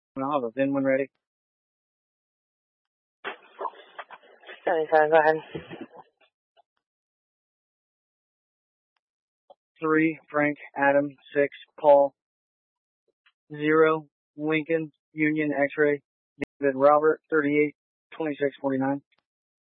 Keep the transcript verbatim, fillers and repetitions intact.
I'll have a VIN when ready. seventy-seven, go ahead. Three, Frank, Adam, six, Paul, zero, Lincoln, Union, X-ray, David, Robert, thirty-eight, twenty-six, forty-nine.